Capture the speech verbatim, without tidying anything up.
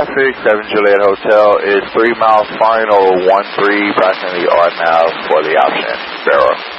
traffic, seven Juliet Hotel is three miles final, one three, passing the R now for the option. Sparrow.